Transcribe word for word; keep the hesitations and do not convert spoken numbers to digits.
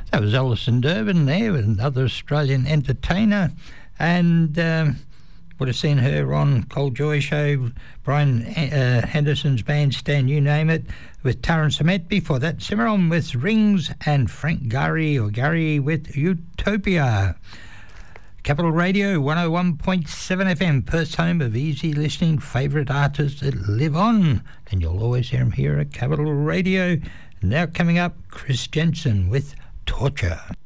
That was Alison Durbin there, another Australian entertainer, and um, would have seen her on Cold Joy Show, Brian uh, Henderson's Bandstand, you name it, with Terence Emmett. Before that, Cimarron with Rings, and Frank Gary or Gary with Utopia. Capital Radio one oh one point seven F M, Perth's home of easy listening, favourite artists that live on, and you'll always hear them here at Capital Radio. Now coming up, Chris Jensen with Torture.